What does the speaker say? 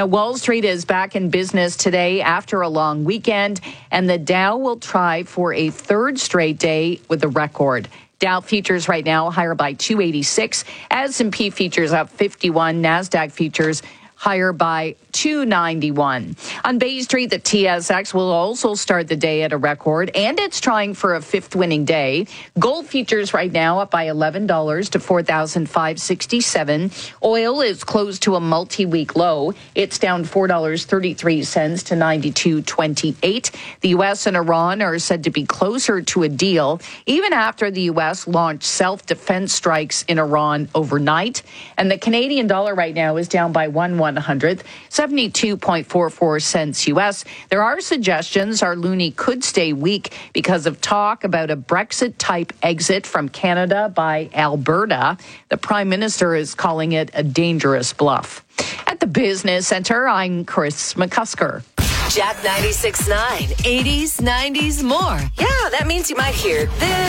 Now, Wall Street is back in business today after a long weekend, and the Dow will try for a third straight day with a record. Dow futures right now higher by 286. S&P futures up 51. NASDAQ futures higher by 291. On Bay Street, the TSX will also start the day at a record, and it's trying for a fifth winning day. Gold futures right now up by $11 to $4,567. Oil is close to a multi-week low. It's down $4.33 to $92.28. The U.S. and Iran are said to be closer to a deal, even after the U.S. launched self-defense strikes in Iran overnight. And the Canadian dollar right now is down by 1/100th. 72.44 cents U.S. There are suggestions our loonie could stay weak because of talk about a Brexit-type exit from Canada by Alberta. The Prime Minister is calling it a dangerous bluff. At the Business Center, I'm Chris McCusker. Jack 96.9, 80s, 90s, more. Yeah, that means you might hear this.